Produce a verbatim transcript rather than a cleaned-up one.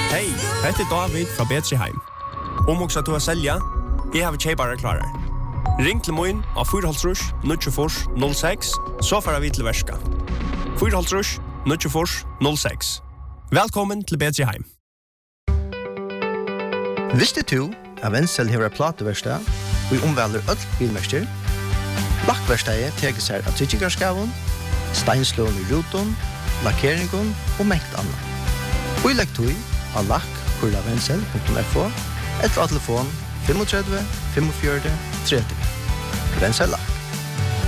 Hej, heter David fra Betriheim. Om också att du har sälja, jag har köpare klarar. Ring till mig av fyra noll två noll sex så får vi till värska. fyra noll två noll sex. Välkommen till Betriheim. Visste du att Wenzel har plateverkstad och i omvälder öll bilmärster? Lackverkstadet teker sig av tryggarskaven, steinslån i ruton, lackeringen och mäkt annat. Och i lektor av lack kurla wenzel punkt f o eller telefon tre fem fem fem trettio. Wenzel Lack.